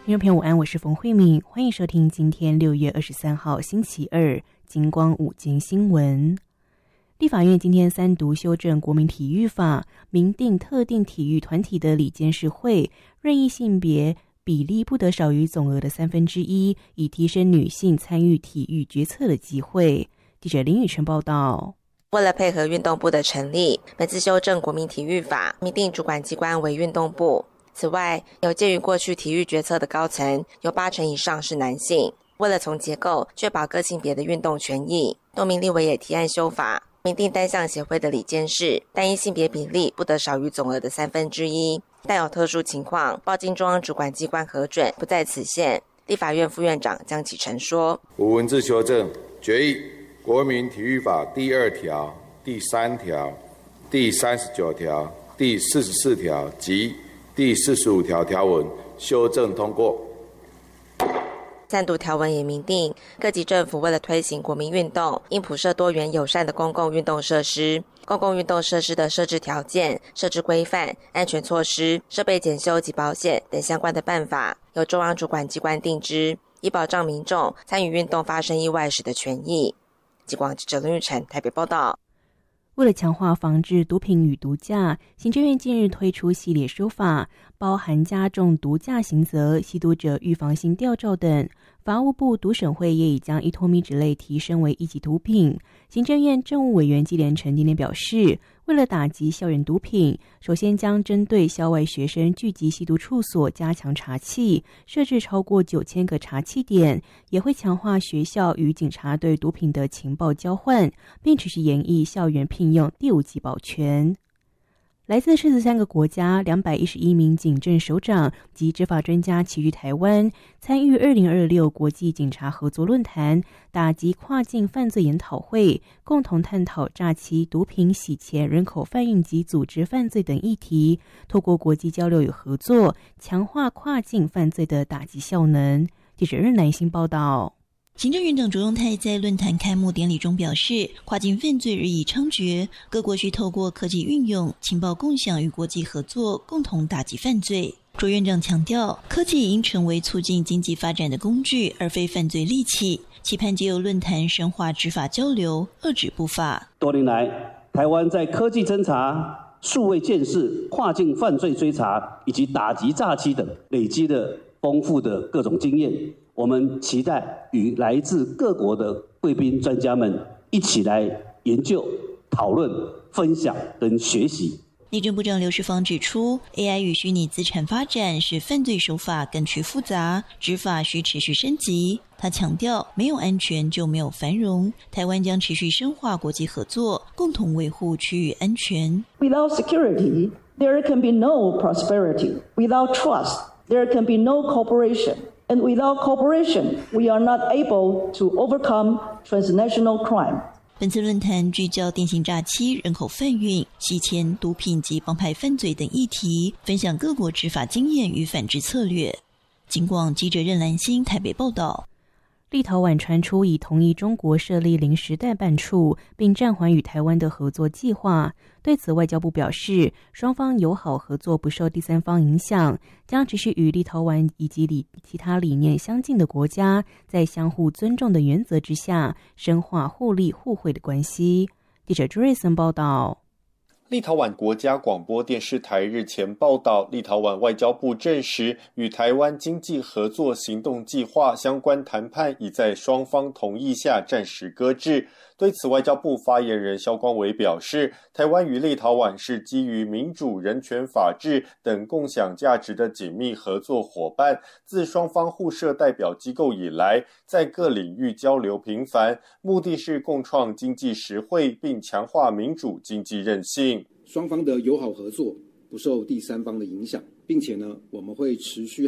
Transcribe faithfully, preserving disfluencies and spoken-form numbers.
听众朋友午安，我是冯慧敏，欢迎收听今天六月二十三号星期二金光午间新闻。立法院今天三读修正国民体育法，明定特定体育团体的理监事会任意性别比例不得少于总额的三分之一，以提升女性参与体育决策的机会。记者林宇晨报道。 为了配合运动部的成立，本次修正国民体育法，明定主管机关为运动部。此外，有鉴于过去体育决策的高层有八成以上是男性，为了从结构确保各性别的运动权益，多名立委也提案修法，明定单项协会的理监事单一性别比例不得少于总额的三分之一，但有特殊情况报经中央主管机关核准不在此限。立法院副院长江启臣说： 无文字修正决议国民体育法第二条、第三条、第三十九条、第四十四条及第四十五条条文修正通过。 三读条文也明定，各级政府为了推行国民运动，应普设多元友善的公共运动设施。公共运动设施的设置条件、设置规范、安全措施、设备检修及保险等相关的办法，由中央主管机关定之，以保障民众参与运动发生意外时的权益。极广记者林玉成台北报道。 为了强化防治毒品与毒驾，行政院近日推出系列修法，包含加重毒驾刑责、吸毒者预防性吊照等。法务部毒审会也已将依托咪酯类提升为一级毒品。行政院政务委员纪连成今天表示，为了打击校园毒品，首先将针对校外学生聚集吸毒处所加强查缉，设置超过九千个查缉点，也会强化学校与警察对毒品的情报交换，并持续研议校园聘用第五级保全。来自四十三个国家两百一十一名警政首长及执法专家齐聚台湾，参与二零二六国际警察合作论坛打击跨境犯罪研讨会，共同探讨诈欺、毒品洗钱、人口贩运及组织犯罪等议题，透过国际交流与合作，强化跨境犯罪的打击效能。记者任乃馨报道。 行政院长卓荣泰在论坛开幕典礼中表示，跨境犯罪日益猖獗，各国需透过科技运用、情报共享与国际合作，共同打击犯罪。卓院长强调，科技应成为促进经济发展的工具，而非犯罪利器，期盼藉由论坛深化执法交流，遏止不法。 多年来，台湾在科技侦查、数位建设、跨境犯罪追查以及打击诈欺等累积了丰富的各种经验。我们期待与来自各国的贵宾专家们一起来研究、讨论、分享跟学习。 内政部长刘世芳指出 ，A I 与虚拟资产发展使犯罪手法更趋复杂，执法需持续升级。他强调，没有安全就没有繁荣，台湾将持续深化国际合作，共同维护区域安全。 Without security, there can be no prosperity. Without trust, there can be no cooperation.And without cooperation, we are not able to overcome transnational crime. 本次论坛聚焦电信诈欺、人口贩运、洗钱、毒品及帮派犯罪等议题，分享各国执法经验与反制策略。警广记者任兰馨台北报道。 立陶宛传出已同意中国设立临时代办处，并暂缓与台湾的合作计划。对此，外交部表示，双方友好合作不受第三方影响，将持续与立陶宛以及理其他理念相近的国家，在相互尊重的原则之下，深化互利互惠的关系。记者朱瑞森报道。 立陶宛国家广播电视台日前报道，立陶宛外交部证实，与台湾经济合作行动计划相关谈判已在双方同意下暂时搁置。对此，外交部发言人萧光伟表示，台湾与立陶宛是基于民主、人权、法治等共享价值的紧密合作伙伴，自双方互设代表机构以来，在各领域交流频繁，目的是共创经济实惠，并强化民主经济韧性。 双方的友好合作不受第三方的影响，并且呢，我们会持续